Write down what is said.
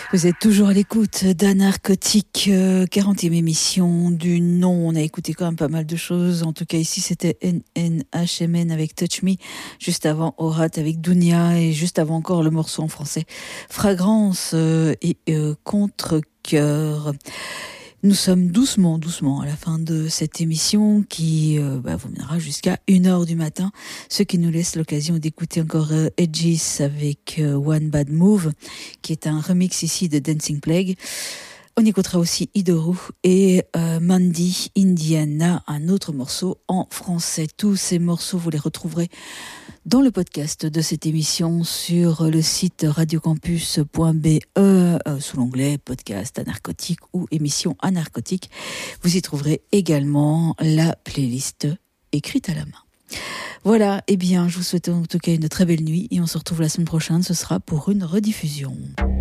Vous êtes toujours à l'écoute d'Anarcotique, 40e émission du nom. On a écouté quand même pas mal de choses. En tout cas, ici, c'était NNHMN avec Touch Me. Juste avant, Orat avec Dounia. Et juste avant encore, le morceau en français, Fragrance et Contre-Cœur. Nous sommes doucement à la fin de cette émission qui vous mènera jusqu'à 1h du matin, ce qui nous laisse l'occasion d'écouter encore Edgis avec One Bad Move, qui est un remix ici de Dancing Plague. On écoutera aussi Idoru et Mandy Indiana, un autre morceau en français. Tous ces morceaux, vous les retrouverez dans le podcast de cette émission sur le site radiocampus.be sous l'onglet podcast anarcotique ou émission anarcotique. Vous y trouverez également la playlist écrite à la main. Voilà, eh bien, je vous souhaite en tout cas une très belle nuit et on se retrouve la semaine prochaine. Ce sera pour une rediffusion.